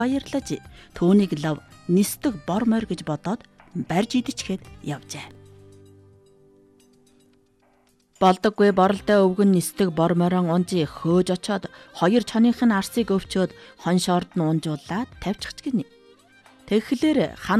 баярлаж түүнийг лав нисдэг бор морь гэж бодоод барьж идчихээд явжээ. Болдоггүй боролтой өвгөн нисдэг бор морин унжи хөөж очоод хоёр чоных нь арсыг өвчөөд хоншоорд нь унжуулаад тавьчих гинэ. Тэгэхээр